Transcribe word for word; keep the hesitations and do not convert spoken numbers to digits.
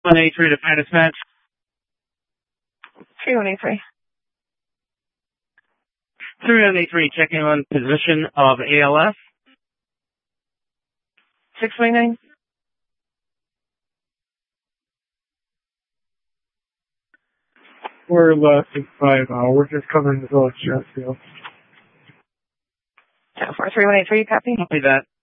one eight three to Fire Dispatch. three one eight three. three one eight three, checking on position of A L F. six twenty-nine. We're left at five. Uh, we're just covering the village Chesterfield. four three one eight three, copy. Copy that.